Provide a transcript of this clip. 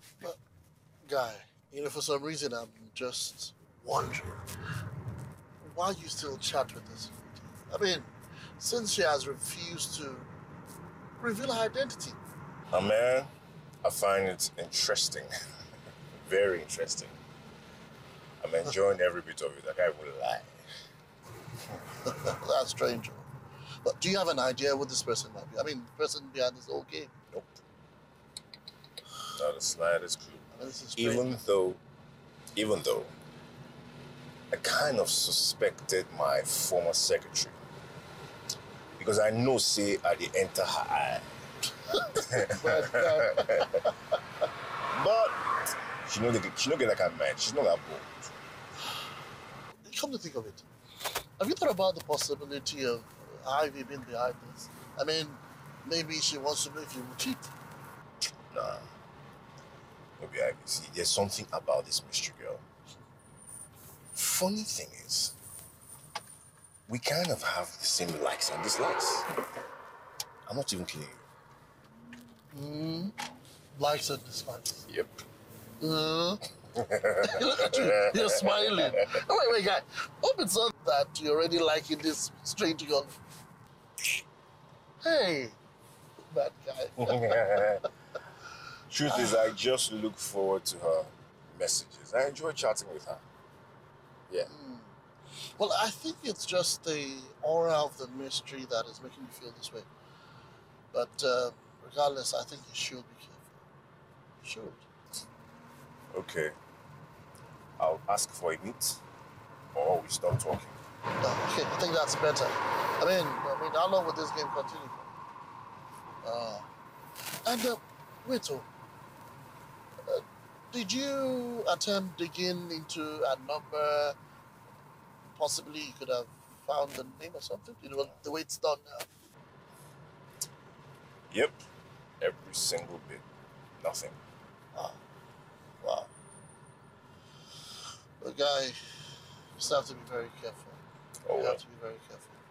But, guy, for some reason I'm just wondering why you still chat with this lady. I mean, since she has refused to reveal her identity. Man, I find it interesting. Very interesting. I'm enjoying every bit of it. I can't even lie. That's strange. But do you have an idea what this person might be? I mean, the person behind this whole game. Nope. Not the slightest clue. I mean, this is strange. Even though I kind of suspected my former secretary. Because I know, say, I did enter her eye. But she don't get that kind of man. She's not that bold. Come to think of it, have you thought about the possibility of Ivy being behind this? I mean, maybe she wants to know if you will cheat. Nah. Maybe I see. There's something about this mystery girl. Funny thing is, we kind of have the same likes and dislikes. I'm not even kidding you. Likes and dislikes. Yep. Look at you, you're smiling. Oh, wait, guy. Hope it's not that you're already liking this strange girl. Hey, bad guy. Truth is, I just look forward to her messages. I enjoy chatting with her. Yeah. Well, I think it's just the aura of the mystery that is making you feel this way. But regardless, I think you should be careful. You should. Okay. I'll ask for a meet, or we stop talking. Okay, I think that's better. I mean, how long will this game continue for? And wait, did you attempt digging into a number? Possibly you could have found the name or something. The way it's done now. Yep. Every single bit. Nothing. Wow. The guy, you just have to be very careful. Oh, You well. have to be very careful.